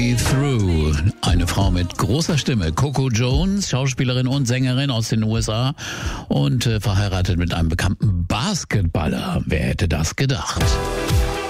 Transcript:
Through. Eine Frau mit großer Stimme. Coco Jones, Schauspielerin und Sängerin aus den USA und verheiratet mit einem bekannten Basketballer. Wer hätte das gedacht?